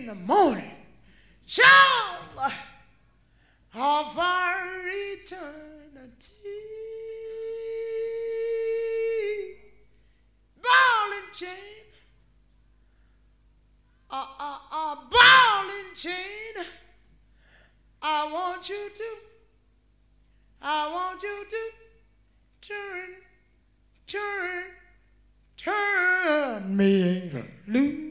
the morning. Child of our eternity. Ball and chain. Ball and chain. I want you to turn me loose.